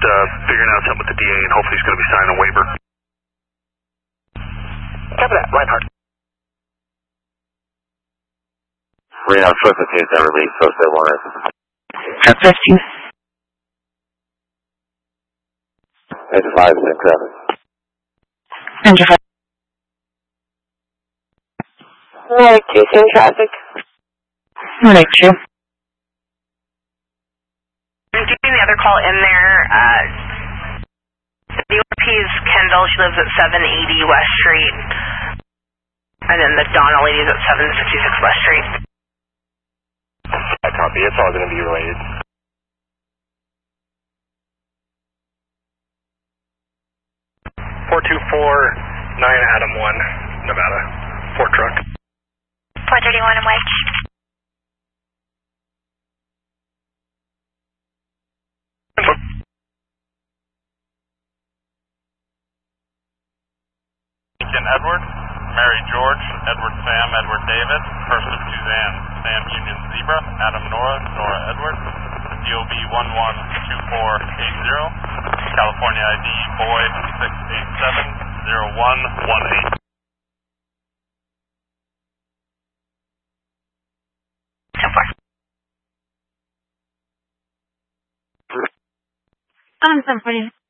figuring out something with the DA, and hopefully he's going to be signing a waiver. Copy that, Reinhardt. Reno, Swift is that release, so say 1 15. 85, same traffic. Enter 5. Right, 2, same traffic. Right, 2. I'm doing the other call in there. The OP is Kendall. She lives at 780 West Street. And then the Donna lady is at 766 West Street. I copy. It's all going to be related. Adam 1, Nevada. Ford truck. 431 and wait. Lincoln Edward, Mary George, Edward Sam, Edward David, First of Suzanne, Sam Union Zebra, Adam Nora, Nora Edward, DOB 112480, California ID Boy 6870118. So far. I'm 740.